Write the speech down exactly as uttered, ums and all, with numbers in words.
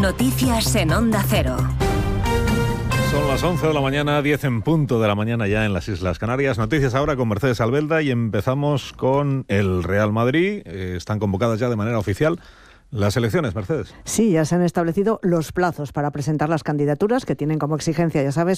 Noticias en Onda Cero. Son las once de la mañana, diez en punto de la mañana ya en las Islas Canarias. Noticias ahora con Mercedes Albelda y empezamos con el Real Madrid. Eh, están convocadas ya de manera oficial las elecciones, Mercedes. Sí, ya se han establecido los plazos para presentar las candidaturas que tienen como exigencia, ya sabes,